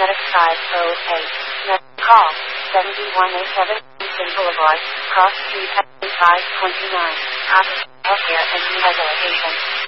Cosmetics 508. Call 7107 Easton Boulevard, Cross Street, 529. Healthcare and Rehabilitation.